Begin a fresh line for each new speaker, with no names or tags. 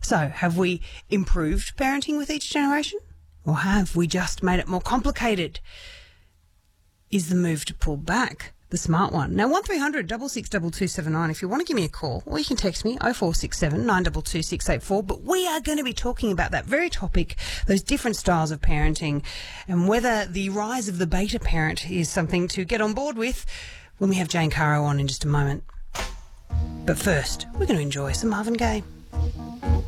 So, have we improved parenting with each generation? Or have we just made it more complicated? Is the move to pull back the smart one? Now, 1300 662279 if you want to give me a call, or you can text me 0467 922 684. But we are going to be talking about that very topic, those different styles of parenting, and whether the rise of the beta parent is something to get on board with when we have Jane Caro on in just a moment. But first, we're going to enjoy some Marvin Gaye.